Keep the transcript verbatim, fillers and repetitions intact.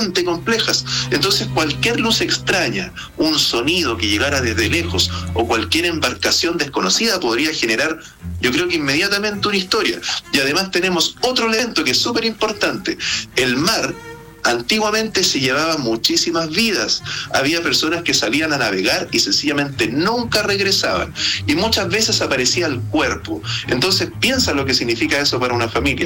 bastante complejas. Entonces cualquier luz extraña, un sonido que llegara desde lejos o cualquier embarcación desconocida podría generar, yo creo que inmediatamente, una historia. Y además tenemos otro elemento que es súper importante. El mar antiguamente se llevaba muchísimas vidas. Había personas que salían a navegar y sencillamente nunca regresaban. Y muchas veces aparecía el cuerpo. Entonces piensa lo que significa eso para una familia.